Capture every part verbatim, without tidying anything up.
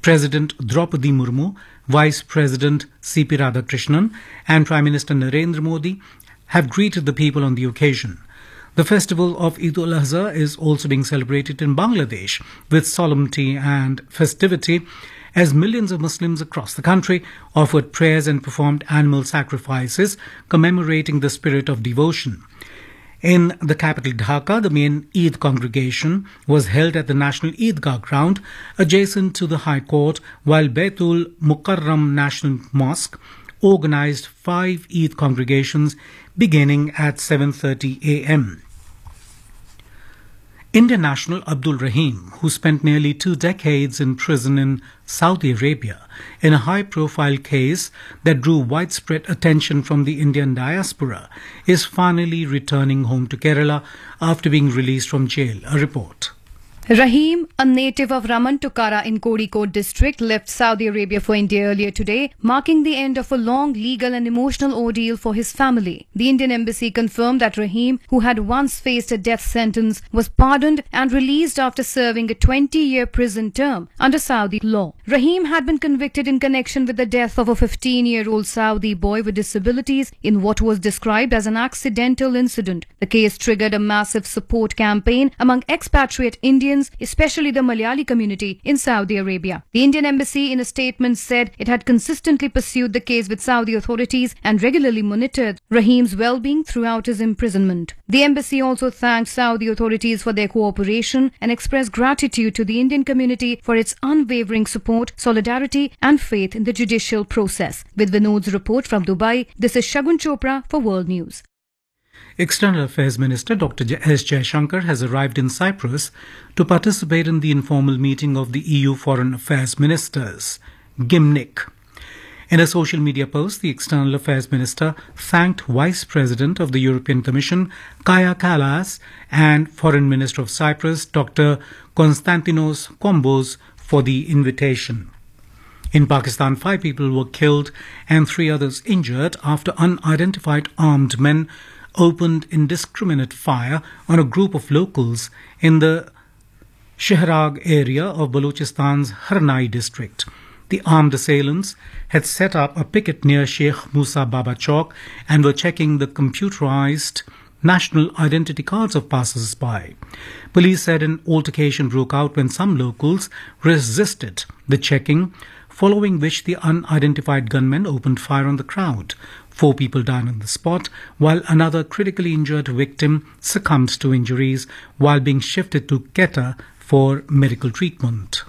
President Draupadi Murmu, Vice President C P Radhakrishnan and Prime Minister Narendra Modi have greeted the people on the occasion. The festival of Eid al-Adha is also being celebrated in Bangladesh with solemnity and festivity as millions of Muslims across the country offered prayers and performed animal sacrifices commemorating the spirit of devotion. In the capital Dhaka, the main Eid congregation was held at the National Eidgah ground adjacent to the High Court, while Baitul Mukarram National Mosque organized five Eid congregations beginning at seven thirty a m Indian national Abdul Rahim, who spent nearly two decades in prison in Saudi Arabia in a high-profile case that drew widespread attention from the Indian diaspora, is finally returning home to Kerala after being released from jail. A report. Rahim, a native of Ramantukara in Kozhikode district, left Saudi Arabia for India earlier today, marking the end of a long legal and emotional ordeal for his family. The Indian embassy confirmed that Rahim, who had once faced a death sentence, was pardoned and released after serving a twenty-year prison term under Saudi law. Rahim had been convicted in connection with the death of a fifteen-year-old Saudi boy with disabilities in what was described as an accidental incident. The case triggered a massive support campaign among expatriate Indians, especially the Malayali community in Saudi Arabia. The Indian embassy in a statement said it had consistently pursued the case with Saudi authorities and regularly monitored Rahim's well-being throughout his imprisonment. The embassy also thanked Saudi authorities for their cooperation and expressed gratitude to the Indian community for its unwavering support, solidarity and faith in the judicial process. With Vinod's report from Dubai, this is Shagun Chopra for World News. External Affairs Minister Doctor S Jaishankar has arrived in Cyprus to participate in the informal meeting of the E U Foreign Affairs Ministers, Gymnich. In a social media post, the External Affairs Minister thanked Vice President of the European Commission, Kaja Kallas, and Foreign Minister of Cyprus, Doctor Konstantinos Kombos, for the invitation. In Pakistan, five people were killed and three others injured after unidentified armed men opened indiscriminate fire on a group of locals in the Shehrag area of Balochistan's Harnai district. The armed assailants had set up a picket near Sheikh Musa Baba Chowk and were checking the computerized national identity cards of passers-by. Police said an altercation broke out when some locals resisted the checking, following which the unidentified gunmen opened fire on the crowd. Four people died on the spot, while another critically injured victim succumbed to injuries while being shifted to Quetta for medical treatment.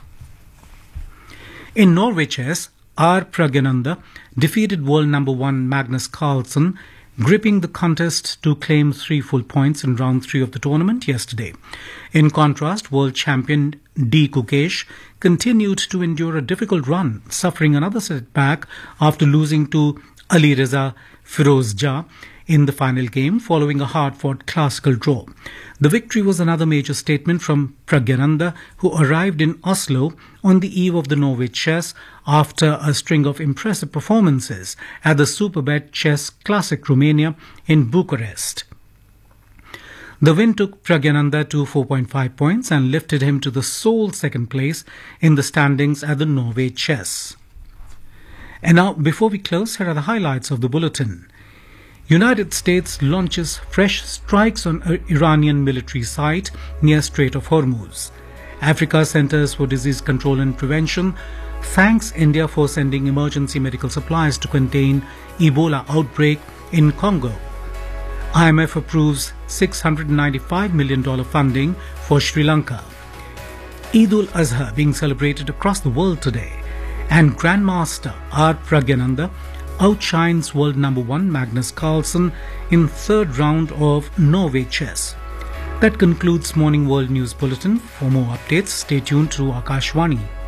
In Norway chess, R. Pragyananda defeated world number one Magnus Carlsen, gripping the contest to claim three full points in round three of the tournament yesterday. In contrast, world champion D. Gukesh continued to endure a difficult run, suffering another setback after losing to Ali Reza Firozja in the final game following a hard-fought classical draw. The victory was another major statement from Pragyananda, who arrived in Oslo on the eve of the Norway Chess after a string of impressive performances at the Superbet Chess Classic Romania in Bucharest. The win took Pragyananda to four point five points and lifted him to the sole second place in the standings at the Norway Chess. And now, before we close, here are the highlights of the bulletin. United States launches fresh strikes on Iranian military site near Strait of Hormuz. Africa Centers for Disease Control and Prevention thanks India for sending emergency medical supplies to contain Ebola outbreak in Congo. I M F approves six hundred ninety-five million dollars funding for Sri Lanka. Eid al-Adha being celebrated across the world today. And Grandmaster R. Pragyananda outshines world number one Magnus Carlsen in third round of Norway chess. That concludes Morning World News Bulletin. For more updates, stay tuned to Akashvani.